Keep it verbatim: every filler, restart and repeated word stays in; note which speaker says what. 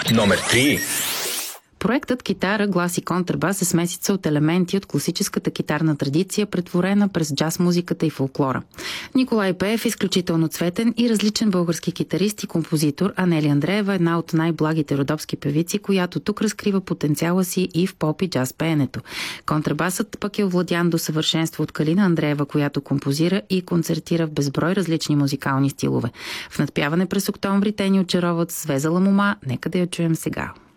Speaker 1: Номер три.
Speaker 2: Проектът Китара, глас и контрабас е смесица от елементи от класическата китарна традиция, претворена през джаз музиката и фолклора. Николай Пеев е изключително цветен и различен български китарист и композитор, а Нели Андреева е една от най-благите родопски певици, която тук разкрива потенциала си и в поп и джаз пеенето. Контрабасът пък е овладян до съвършенство от Калина Андреева, която композира и концертира в безброй различни музикални стилове. В надпяване през октомври те ни очароват с Везела мома, нека да я чуем сега.